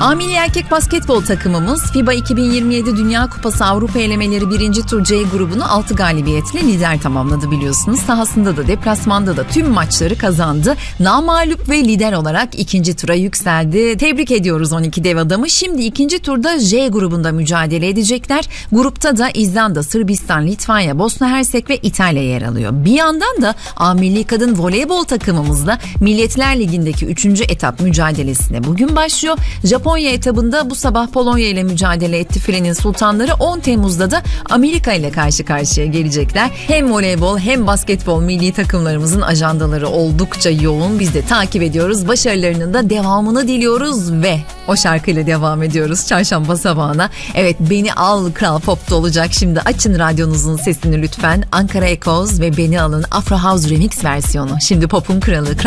Milli erkek basketbol takımımız FIBA 2027 Dünya Kupası Avrupa elemeleri 1. tur C grubunu 6 galibiyetle lider tamamladı biliyorsunuz. Sahasında da deplasmanda da tüm maçları kazandı. Namağlup ve lider olarak 2. tura yükseldi. Tebrik ediyoruz 12 dev adamı. Şimdi 2. turda J grubunda mücadele edecekler. Grupta da İzlanda, Sırbistan, Litvanya, Bosna Hersek ve İtalya yer alıyor. Bir yandan da Milli Kadın Voleybol takımımızda Milletler Ligi'ndeki 3. etap mücadelesine bugün başlıyor. Japonya etabında bu sabah Polonya ile mücadele etti filenin sultanları. 10 Temmuz'da da Amerika ile karşı karşıya gelecekler. Hem voleybol hem basketbol milli takımlarımızın ajandaları oldukça yoğun. Biz de takip ediyoruz. Başarılarının da devamını diliyoruz ve o şarkıyla devam ediyoruz çarşamba sabahına. Evet, Beni Al Kral Pop'ta olacak. Şimdi açın radyonuzun sesini lütfen. Ankara Echoes ve Beni Al'ın Afro House Remix versiyonu. Şimdi Pop'un kralı